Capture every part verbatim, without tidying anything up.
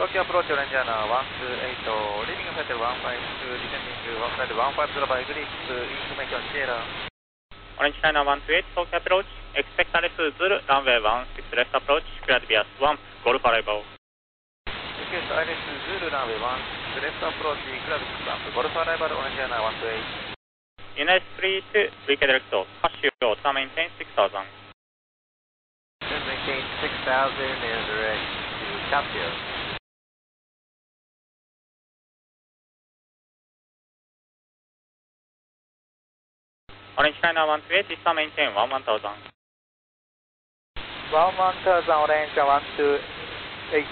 Tokyo approach Orange China one two eight, leaving Hotel one five two, descending flight one five zero by Eclipse, information Sierra. Orange China one two eight, Tokyo approach, expect Alpha Zulu, runway one six left approach, cleared via swamp, Golf arrival. Request Iris Zulu, runway one six left approach, cleared swamp, Golf arrival, Orange China one two eight. United three two, weekend direct, Casio, time maintain six thousand. Maintain six thousand and direct to Casio. Orange China one two eight, is maintain one one thousand. one one thousand, Orange one two eight.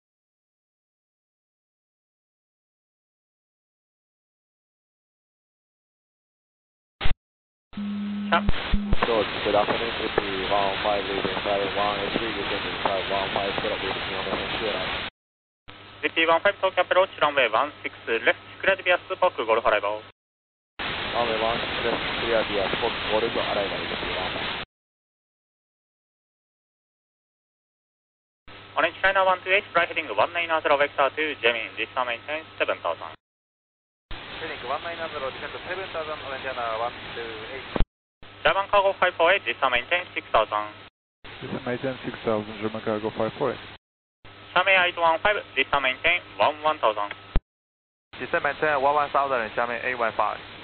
Cap. George, good afternoon, fifty one five leaving flight one eight three, descending flight one five zero, information Sierra. fifty one five, Tokyo approach, runway one six left, cleared via Spock, Golf arrival. Runway one six left, cleared via Spock, Golf arrival, fifty one five. Orange China one two eight, fly heading one nine zero vector to Gemini, this time maintain seven thousand. Heading one nine zero, descend to seven thousand, Orange China one two eight. German cargo five four eight, this time maintain six thousand. This is maintain six thousand, German cargo five four eight. Xiamen eight one five, this time maintain one one thousand. Descend maintain one one thousand, Xiamen eight one five.